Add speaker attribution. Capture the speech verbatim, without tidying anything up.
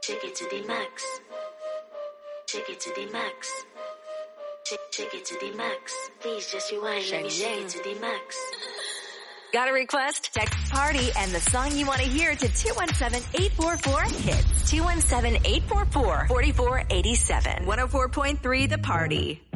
Speaker 1: Take it to the max. Take it to the max. Take, take it to the max. Please just rewind. Let me shake it to the max.
Speaker 2: Got a request? Text party and the song you want to hear to two one seven, eight four four, hits. two one seven, eight four four, four four eight seven. one oh four point three The Party.